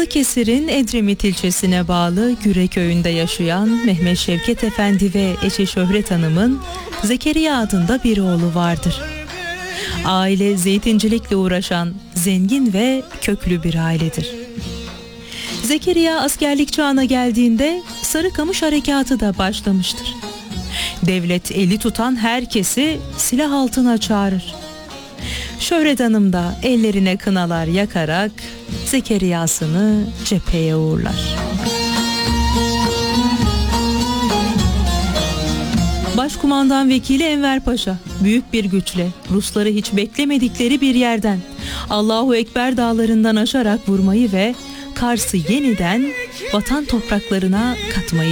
Balıkesir'in Edremit ilçesine bağlı Güre köyünde yaşayan Mehmet Şevket Efendi ve eşi Şöhret Hanım'ın Zekeriya adında bir oğlu vardır. Aile zeytincilikle uğraşan zengin ve köklü bir ailedir. Zekeriya askerlik çağına geldiğinde Sarıkamış Harekatı da başlamıştır. Devlet eli tutan herkesi silah altına çağırır. Şöhret Hanım da ellerine kınalar yakarak Zekeriya'sını cepheye uğurlar. Başkumandan Vekili Enver Paşa büyük bir güçle Rusları hiç beklemedikleri bir yerden Allahu Ekber dağlarından aşarak vurmayı ve Kars'ı yeniden vatan topraklarına katmayı